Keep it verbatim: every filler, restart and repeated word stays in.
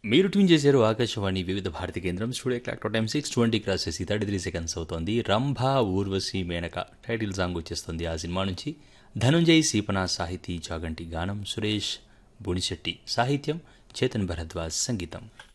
మీరు ట్యూన్ చేశారు ఆకాశవాణి వివిధ భారతి కేంద్రం studio clock time six twenty cross చేసి థర్టీ త్రీ సెకండ్స్ అవుతోంది. రంభా ఊర్వశి మేనక టైటిల్ సాంగ్ వచ్చేస్తుంది ఆ సినిమా నుంచి. ధనుంజయ్ సీపన సాహితీ చాగంటి గానం, సురేష్ బునిశెట్టి సాహిత్యం, చేతన్ భరద్వాజ్ సంగీతం.